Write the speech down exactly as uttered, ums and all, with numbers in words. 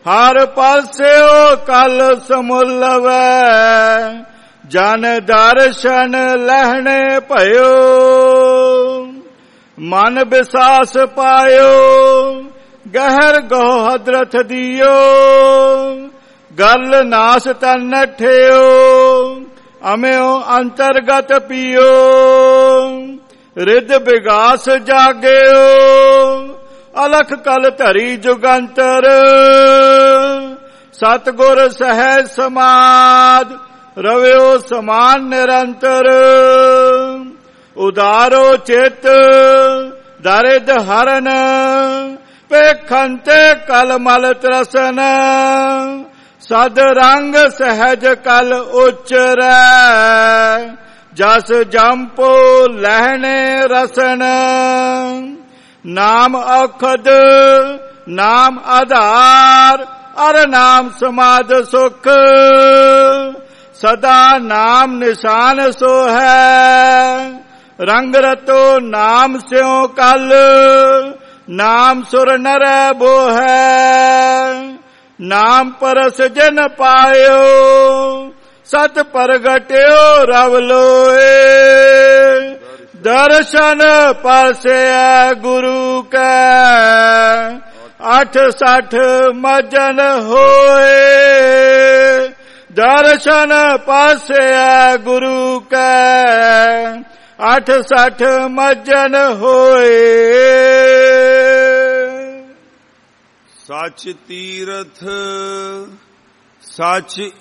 ਹਰ ਪਾਸਿਓ ਕਲ ਸਮੁੱਲਵੈ, ਜਨ ਦਰਸ਼ਨ ਲਹਿਣੇ ਭਇਓ। ਮਨ ਵਿਸਾਸ ਪਾਇਓ, ਗਹਿਰ ਗੋ ਹਦਰਥ ਦਿਓ। ਗਲ ਨਾਸ ਤਨ ਨਠਿਓ, ਅਮਿਓ ਅੰਤਰਗਤ ਪੀਓ। ਰਿਦ ਵਿਗਾਸ ਜਾਗਿਓ, ਅਲਖ ਕਲ ਧਰੀ ਜੁਗੰਤਰ। ਸਤਿਗੁਰ ਸਹਿਜ ਸਮਾਦ, ਰਵਿਓ ਸਮਾਨ ਨਿਰੰਤਰ। ਉਦਾਰੋ ਚਿਤ ਦਰਿਦ ਹਰਨ, ਪੇਖੰਤੇ ਕਲ ਮਲ ਤਰਸਨ। ਸਦ ਰੰਗ ਸਹਿਜ ਕਲ ਉਚਰੈ, ਜਸ ਜੰਪੋ ਲਹਿਣੇ ਰਸਨ। ਨਾਮ ਔਖਦ ਨਾਮ ਆਧਾਰ, ਅਰ ਨਾਮ ਸਮਾਦ ਸੁਖ। ਸਦਾ ਨਾਮ ਨਿਸ਼ਾਨ ਸੋ ਹੈ, ਰੰਗ ਰਤੋ ਨਾਮ ਸਿਉ ਕਲ। ਨਾਮ ਸੁਰ ਨਰੈ ਬੋਹੈ, ਨਾਮ ਪਰਸ ਜਨ ਪਾਇਓ। ਸਤ ਪ੍ਰਗਟਿਓ ਰਵ ਲੋਏ, ਦਰਸ਼ਨ ਪਾਸਿਐ ਗੁਰੂ ਕੈ। ਅਠ ਸਠ ਮਜਨ ਹੋਏ, ਦਰਸ਼ਨ ਪਾਸਿਐ ਗੁਰੂ ਕੈ। ਅਠ ਸਠ ਮਜਨ ਹੋਏ। ਸਚ ਤੀਰਥ ਸਚ